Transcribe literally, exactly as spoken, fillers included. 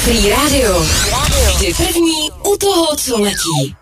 Free Radio. Vždy první u toho, co letí.